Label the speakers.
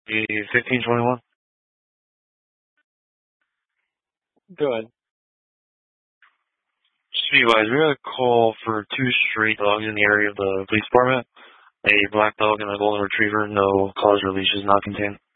Speaker 1: 1521.
Speaker 2: Go ahead.
Speaker 1: Streetwise, we got a call for 2 stray dogs in the area of the police department. A black dog and a golden retriever. No cause or leashes not contained.